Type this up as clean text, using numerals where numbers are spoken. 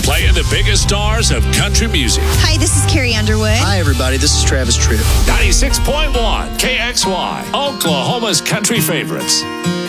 playing the biggest stars of country music. Hi, this is Carrie Underwood. Hi, everybody. This is Travis Tritt. 96.1 KXY, Oklahoma's country favorites.